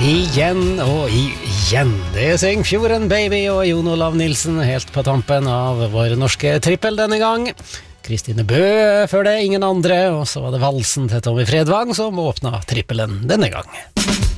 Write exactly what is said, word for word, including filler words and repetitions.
Igjen og igjen. Det synger Fjorden Baby og Jon Olav Nilsen helt på tampen av vår norske trippel denne gang. Kristine Bø før det, ingen andre, og så var det valsen til Tommy Fredvang som åpna trippelen denne gang.